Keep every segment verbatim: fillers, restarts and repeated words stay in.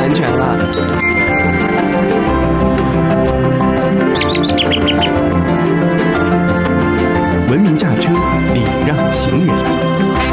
安全了。文明驾车，礼让行人。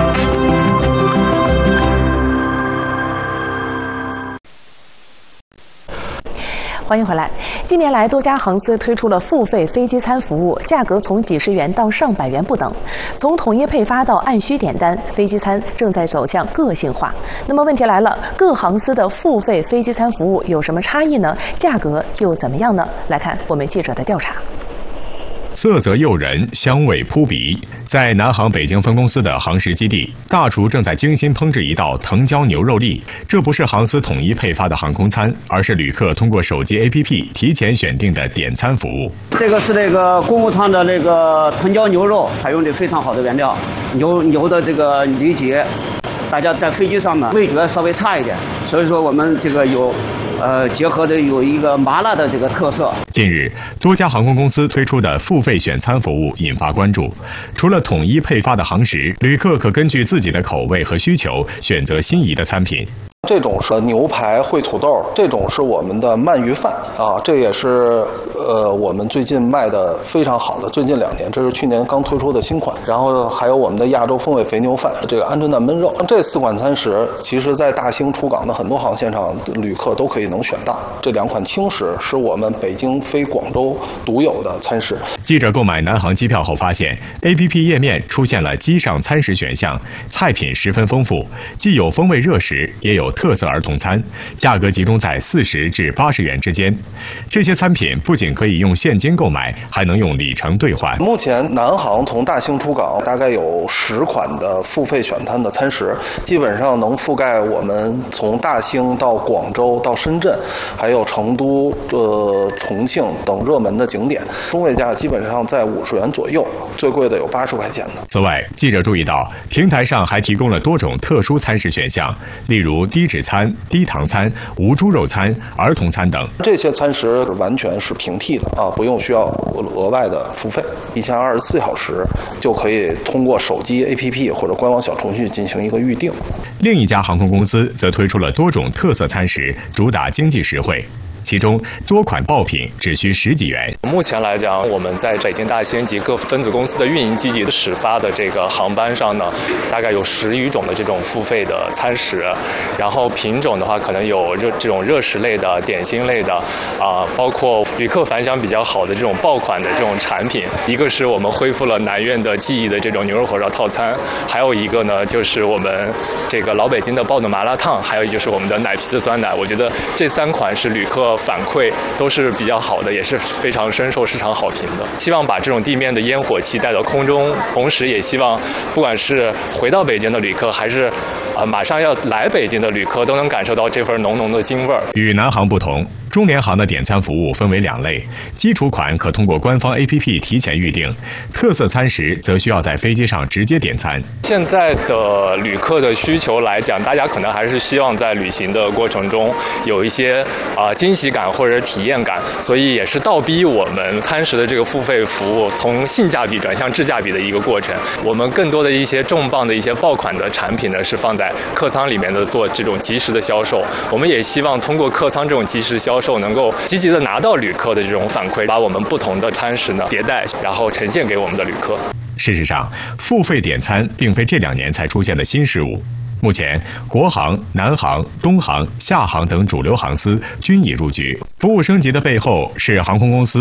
欢迎回来。近年来，多家航司推出了付费飞机餐服务，价格从几十元到上百元不等。从统一配发到按需点单，飞机餐正在走向个性化。那么问题来了，各航司的付费飞机餐服务有什么差异呢？价格又怎么样呢？来看我们记者的调查。 色泽诱人，香味扑鼻。在南航北京分公司的航食基地，大厨正在精心烹制一道藤椒牛肉粒。这不是航司统一配发的航空餐，而是旅客通过手机 A P P 提前选定的点餐服务。 这个是那个公务舱的那个藤椒牛肉，采用的非常好的原料，牛牛的这个里脊。大家在飞机上呢，味觉稍微差一点，所以说我们这个有，呃，结合的有一个麻辣的这个特色。 近日，多家航空公司推出的付费选餐服务引发关注。除了统一配发的航食，旅客可根据自己的口味和需求选择心仪的餐品。 这种是牛排烩土豆，这种是我们的鳗鱼饭啊，这也是呃我们最近卖的非常好的，最近两年这是去年刚推出的新款。然后还有我们的亚洲风味肥牛饭，这个鹌鹑蛋焖肉，这四款餐食其实在大兴出港的很多航线上旅客都可以能选到。这两款轻食是我们北京飞广州独有的餐食。 记者购买南航机票后发现 A P P 页面出现了机上餐食选项，菜品十分丰富，既有风味热食，也有特色儿童餐，价格集中在四十至八十元之间。这些餐品不仅可以用现金购买，还能用里程兑换。 目前南航从大兴出港大概有十款的付费选餐的餐食，基本上能覆盖我们从大兴到广州到深圳，还有成都、呃重庆等热门的景点。中位价基本上在五十元左右，最贵的有八十块钱的。 此外，记者注意到平台上还提供了多种特殊餐食选项，例如低脂餐、低糖餐、无猪肉餐、儿童餐等。 这些餐食完全是平替的啊，不用需要额外的付费，一天二十四小时就可以通过手机 A P P 或者官网小程序进行一个预订。 另一家航空公司则推出了多种特色餐食，主打经济实惠。其中多款爆品只需十几元。 目前来讲，我们在北京大兴及各分子公司的运营基地的始发的这个航班上呢，大概有十余种的这种付费的餐食，然后品种的话，可能有热这种热食类的、点心类的，啊、呃，包括旅客反响比较好的这种爆款的这种产品。一个是我们恢复了南苑的记忆的这种牛肉火烧套餐，还有一个呢就是我们这个老北京的爆炖麻辣烫，还有就是我们的奶皮子酸奶。我觉得这三款是旅客反馈都是比较好的，也是非常深受市场好评的。希望把这种地面的烟火气带到空中，同时也希望不管是回到北京的旅客，还是啊、呃、马上要来北京的旅客，都能感受到这份浓浓的京味儿。 与南航不同，中联航的点餐服务分为两类，基础款可通过官方 A P P 提前预订，特色餐食则需要在飞机上直接点餐。 现在的旅客的需求来讲，大家可能还是希望在旅行的过程中有一些啊、呃、惊喜感或者体验感，所以也是倒逼我们餐食的这个付费服务从性价比转向质价比的一个过程。我们更多的一些重磅的一些爆款的产品呢，是放在客舱里面的做这种及时的销售。我们也希望通过客舱这种及时销售，能够积极的拿到旅客的这种反馈，把我们不同的餐食呢迭代，然后呈现给我们的旅客。 事实上，付费点餐并非这两年才出现的新事物。目前，国航、南航、东航、厦航等主流航司均已入局。服务升级的背后是航空公司